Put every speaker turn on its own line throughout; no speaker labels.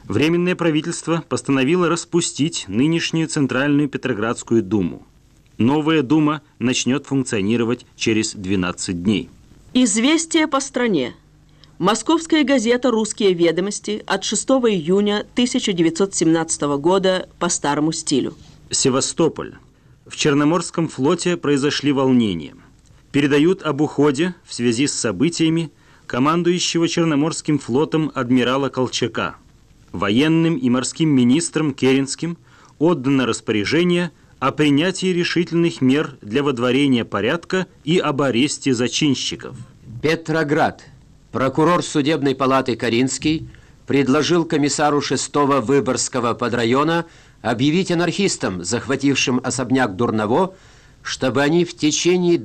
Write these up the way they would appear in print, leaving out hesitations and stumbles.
Временное правительство постановило распустить нынешнюю Центральную Петроградскую думу. Новая дума начнет функционировать через 12 дней.
Известие по стране. Московская газета «Русские ведомости» от 6 июня 1917 года по старому стилю.
Севастополь. В Черноморском флоте произошли волнения. Передают об уходе в связи с событиями командующего Черноморским флотом адмирала Колчака. Военным и морским министрам Керенским отдано распоряжение о принятии решительных мер для водворения порядка и об аресте зачинщиков.
Петроград. Прокурор судебной палаты Каринский предложил комиссару 6-го Выборгского подрайона объявить анархистам, захватившим особняк Дурново, чтобы они в течение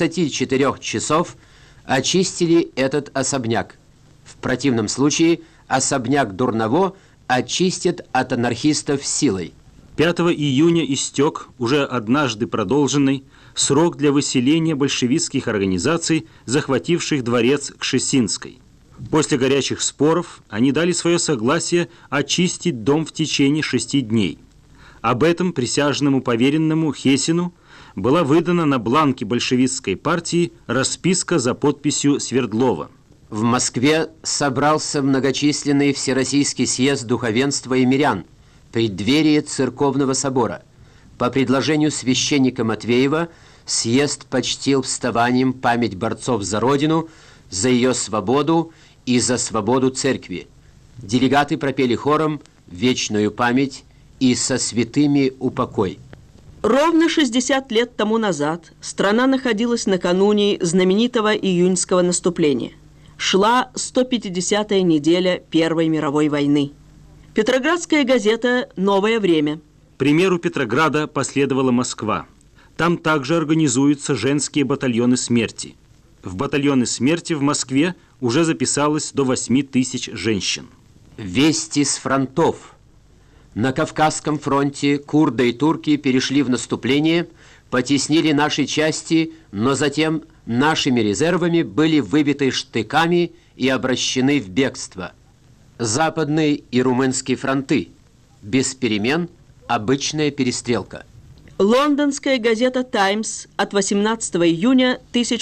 24 часов очистили этот особняк. В противном случае особняк Дурново очистят от анархистов силой.
5 июня истек, уже однажды продолженный, срок для выселения большевистских организаций, захвативших дворец Кшесинской. После горячих споров они дали свое согласие очистить дом в течение 6 дней. Об этом присяжному поверенному Хесину была выдана на бланке большевистской партии расписка за подписью Свердлова.
В Москве собрался многочисленный Всероссийский съезд духовенства и мирян в преддверии церковного собора. По предложению священника Матвеева съезд почтил вставанием память борцов за Родину, за ее свободу и за свободу церкви. Делегаты пропели хором «Вечную память» и «Со святыми упокой».
Ровно 60 лет тому назад страна находилась накануне знаменитого июньского наступления. Шла 150-я неделя Первой мировой войны. Петроградская газета «Новое время».
К примеру Петрограда последовала Москва. Там также организуются женские батальоны смерти. В батальоны смерти в Москве уже записалось до 8 тысяч женщин.
Вести с фронтов. На Кавказском фронте курды и турки перешли в наступление, потеснили наши части, но затем нашими резервами были выбиты штыками и обращены в бегство. Западный и румынский фронты. Без перемен обычная перестрелка.
Лондонская газета «Таймс» от 18 июня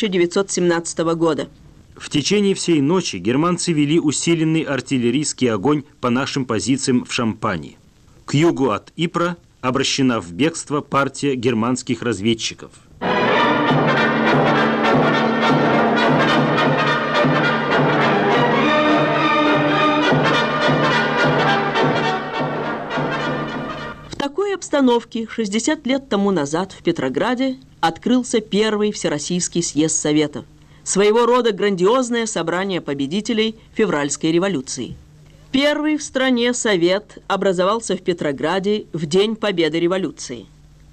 1917 года.
В течение всей ночи германцы вели усиленный артиллерийский огонь по нашим позициям в Шампани. К югу от Ипра обращена в бегство партия германских разведчиков.
В такой обстановке 60 лет тому назад в Петрограде открылся первый Всероссийский съезд Советов, своего рода грандиозное собрание победителей февральской революции. Первый в стране совет образовался в Петрограде в день победы революции,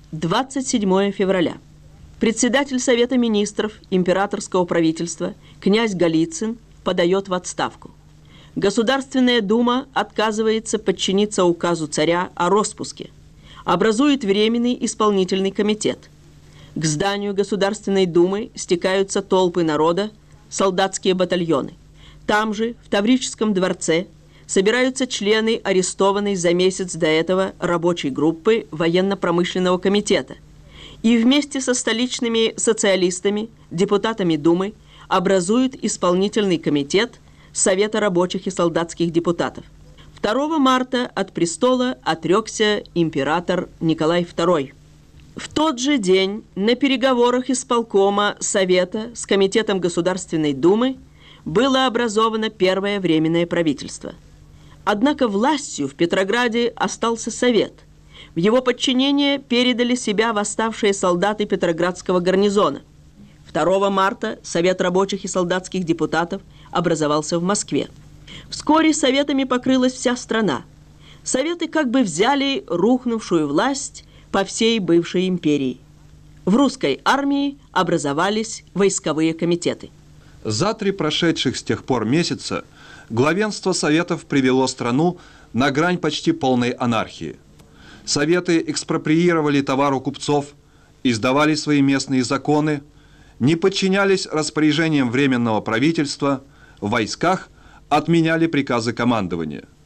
27 февраля. Председатель Совета министров императорского правительства князь Голицын подает в отставку. Государственная дума отказывается подчиниться указу царя о роспуске, образует Временный исполнительный комитет. К зданию Государственной думы стекаются толпы народа, солдатские батальоны. Там же, в Таврическом дворце, собираются члены арестованной за месяц до этого рабочей группы военно-промышленного комитета и вместе со столичными социалистами, депутатами Думы, образуют исполнительный комитет Совета рабочих и солдатских депутатов. 2 марта от престола отрекся император Николай II. В тот же день на переговорах исполкома Совета с Комитетом Государственной Думы было образовано первое Временное правительство. Однако властью в Петрограде остался Совет. В его подчинение передали себя восставшие солдаты Петроградского гарнизона. 2 марта Совет рабочих и солдатских депутатов образовался в Москве. Вскоре советами покрылась вся страна. Советы как бы взяли рухнувшую власть по всей бывшей империи. В русской армии образовались войсковые комитеты.
За 3 прошедших с тех пор месяца главенство Советов привело страну на грань почти полной анархии. Советы экспроприировали товар у купцов, издавали свои местные законы, не подчинялись распоряжениям Временного правительства, в войсках отменяли приказы командования.